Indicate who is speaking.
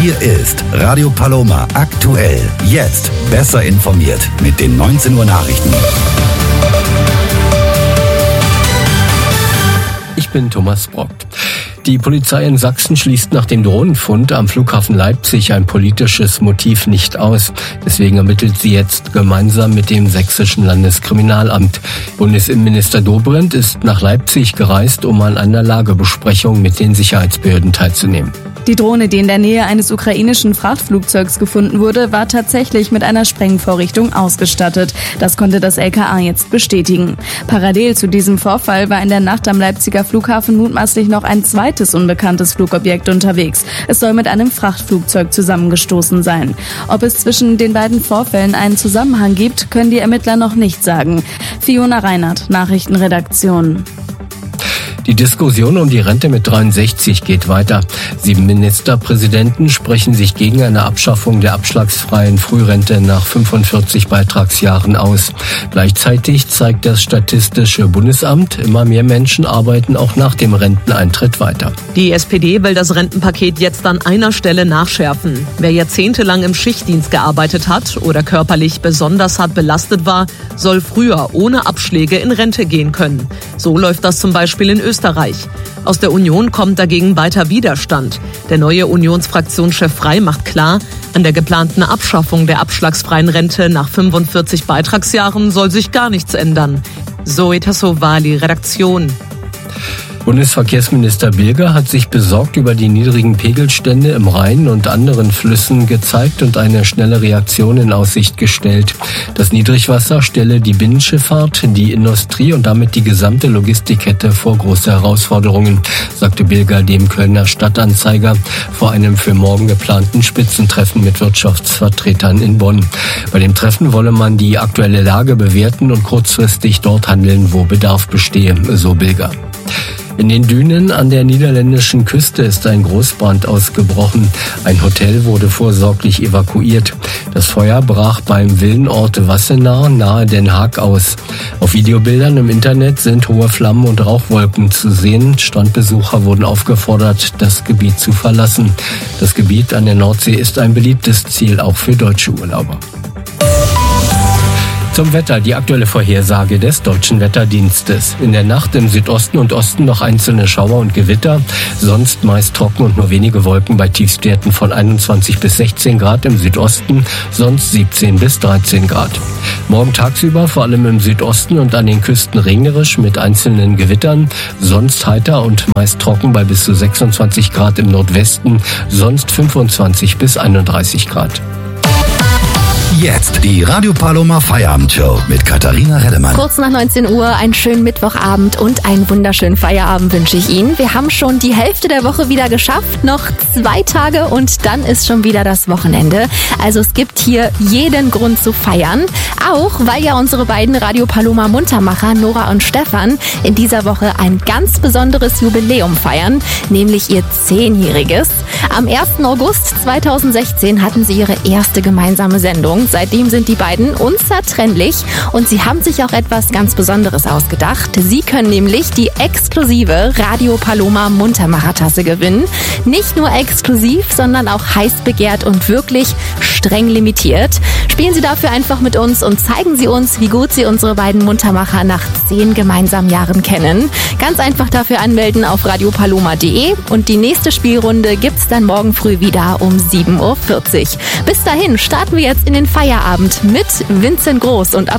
Speaker 1: Hier ist Radio Paloma aktuell. Jetzt besser informiert mit den 19 Uhr Nachrichten.
Speaker 2: Ich bin Thomas Brock. Die Polizei in Sachsen schließt nach dem Drohnenfund am Flughafen Leipzig ein politisches Motiv nicht aus. Deswegen ermittelt sie jetzt gemeinsam mit dem Sächsischen Landeskriminalamt. Bundesinnenminister Dobrindt ist nach Leipzig gereist, um an einer Lagebesprechung mit den Sicherheitsbehörden teilzunehmen.
Speaker 3: Die Drohne, die in der Nähe eines ukrainischen Frachtflugzeugs gefunden wurde, war tatsächlich mit einer Sprengvorrichtung ausgestattet. Das konnte das LKA jetzt bestätigen. Parallel zu diesem Vorfall war in der Nacht am Leipziger Flughafen mutmaßlich noch ein zweites unbekanntes Flugobjekt unterwegs. Es soll mit einem Frachtflugzeug zusammengestoßen sein. Ob es zwischen den beiden Vorfällen einen Zusammenhang gibt, können die Ermittler noch nicht sagen. Fiona Reinhardt, Nachrichtenredaktion.
Speaker 2: Die Diskussion um die Rente mit 63 geht weiter. 7 Ministerpräsidenten sprechen sich gegen eine Abschaffung der abschlagsfreien Frührente nach 45 Beitragsjahren aus. Gleichzeitig zeigt das Statistische Bundesamt, immer mehr Menschen arbeiten auch nach dem Renteneintritt weiter.
Speaker 4: Die SPD will das Rentenpaket jetzt an einer Stelle nachschärfen. Wer jahrzehntelang im Schichtdienst gearbeitet hat oder körperlich besonders hart belastet war, soll früher ohne Abschläge in Rente gehen können. So läuft das zum Beispiel in Österreich. Aus der Union kommt dagegen weiter Widerstand. Der neue Unionsfraktionschef Frey macht klar, an der geplanten Abschaffung der abschlagsfreien Rente nach 45 Beitragsjahren soll sich gar nichts ändern. Zoe Tassovali, Redaktion.
Speaker 2: Bundesverkehrsminister Bilger hat sich besorgt über die niedrigen Pegelstände im Rhein und anderen Flüssen gezeigt und eine schnelle Reaktion in Aussicht gestellt. Das Niedrigwasser stelle die Binnenschifffahrt, die Industrie und damit die gesamte Logistikkette vor große Herausforderungen, sagte Bilger dem Kölner Stadtanzeiger vor einem für morgen geplanten Spitzentreffen mit Wirtschaftsvertretern in Bonn. Bei dem Treffen wolle man die aktuelle Lage bewerten und kurzfristig dort handeln, wo Bedarf bestehe, so Bilger. In den Dünen an der niederländischen Küste ist ein Großbrand ausgebrochen. Ein Hotel wurde vorsorglich evakuiert. Das Feuer brach beim Villenort Wassenaar nahe Den Haag aus. Auf Videobildern im Internet sind hohe Flammen und Rauchwolken zu sehen. Strandbesucher wurden aufgefordert, das Gebiet zu verlassen. Das Gebiet an der Nordsee ist ein beliebtes Ziel, auch für deutsche Urlauber. Zum Wetter, die aktuelle Vorhersage des Deutschen Wetterdienstes. In der Nacht im Südosten und Osten noch einzelne Schauer und Gewitter, sonst meist trocken und nur wenige Wolken bei Tiefstwerten von 21 bis 16 Grad im Südosten, sonst 17 bis 13 Grad. Morgen tagsüber vor allem im Südosten und an den Küsten regnerisch mit einzelnen Gewittern, sonst heiter und meist trocken bei bis zu 26 Grad im Nordwesten, sonst 25 bis 31 Grad.
Speaker 1: Jetzt die Radio Paloma Feierabendshow mit Katharina Reddemann.
Speaker 5: Kurz nach 19 Uhr, einen schönen Mittwochabend und einen wunderschönen Feierabend wünsche ich Ihnen. Wir haben schon die Hälfte der Woche wieder geschafft, noch 2 Tage und dann ist schon wieder das Wochenende. Also es gibt hier jeden Grund zu feiern, auch weil ja unsere beiden Radio Paloma Muntermacher, Nora und Stefan, in dieser Woche ein ganz besonderes Jubiläum feiern, nämlich ihr 10-jähriges. Am 1. August 2016 hatten sie ihre erste gemeinsame Sendung. Seitdem sind die beiden unzertrennlich und sie haben sich auch etwas ganz Besonderes ausgedacht. Sie können nämlich die exklusive Radio Paloma Muntermacher-Tasse gewinnen. Nicht nur exklusiv, sondern auch heiß begehrt und wirklich streng limitiert. Spielen Sie dafür einfach mit uns und zeigen Sie uns, wie gut Sie unsere beiden Muntermacher nach 10 gemeinsamen Jahren kennen. Ganz einfach dafür anmelden auf radiopaloma.de und die nächste Spielrunde gibt's dann morgen früh wieder um 7.40 Uhr. Bis dahin starten wir jetzt in den Feierabend mit Vincent Groß und